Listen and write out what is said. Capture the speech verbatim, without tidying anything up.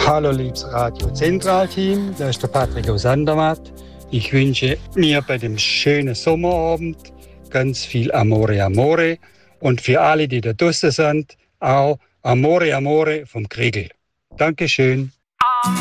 Hallo liebes Radio Zentralteam, da ist der Patrick aus Andermatt. Ich wünsche mir bei dem schönen Sommerabend ganz viel Amore Amore und für alle, die da draußen sind, auch Amore Amore vom Kriegel. Dankeschön.